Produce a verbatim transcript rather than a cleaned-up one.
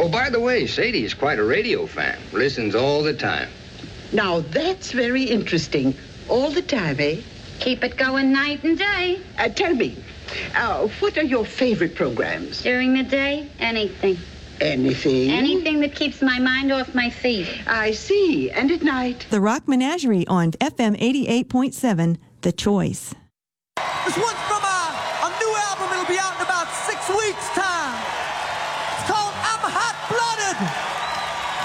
Oh, by the way, Sadie is quite a radio fan. Listens all the time. Now, that's very interesting. All the time, eh? Keep it going night and day. Uh, tell me, uh, what are your favorite programs? During the day, anything. Anything? Anything that keeps my mind off my feet. I see. And at night? The Rock Menagerie on F M eighty-eight point seven, The Choice. This one's from a, a new album. It'll be out in about six weeks' time. It's called I'm Hot-Blooded.